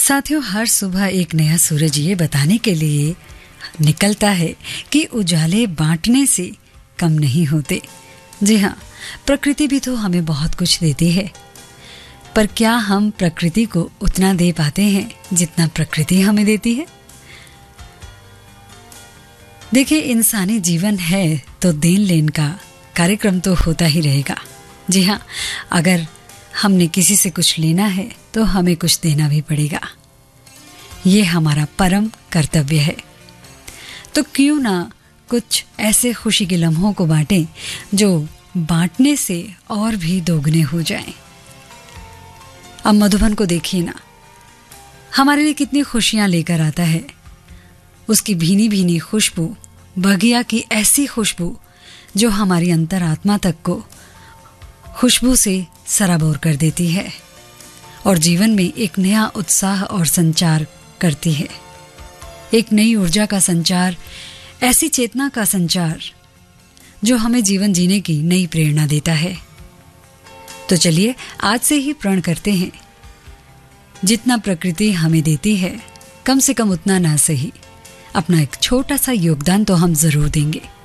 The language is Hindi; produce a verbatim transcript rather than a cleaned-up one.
साथियों, हर सुबह एक नया सूरज ये बताने के लिए निकलता है कि उजाले बांटने से कम नहीं होते। जी हाँ, प्रकृति भी तो हमें बहुत कुछ देती है, पर क्या हम प्रकृति को उतना दे पाते हैं जितना प्रकृति हमें देती है? देखिए, इंसानी जीवन है तो देन लेन का कार्यक्रम तो होता ही रहेगा। जी हाँ, अगर हमने किसी से कुछ लेना है तो हमें कुछ देना भी पड़ेगा। ये हमारा परम कर्तव्य है। तो क्यों ना कुछ ऐसे खुशी के लम्हों को बांटें जो बांटने से और भी दोगुने हो जाएं। अब मधुबन को देखिए ना, हमारे लिए कितनी खुशियां लेकर आता है। उसकी भीनी भीनी खुशबू, बगिया की ऐसी खुशबू जो हमारी अंतरात्मा तक को खुशबू से सराबोर कर देती है और जीवन में एक नया उत्साह और संचार करती है। एक नई ऊर्जा का संचार, ऐसी चेतना का संचार जो हमें जीवन जीने की नई प्रेरणा देता है। तो चलिए आज से ही प्रण करते हैं, जितना प्रकृति हमें देती है कम से कम उतना ना सही, अपना एक छोटा सा योगदान तो हम जरूर देंगे।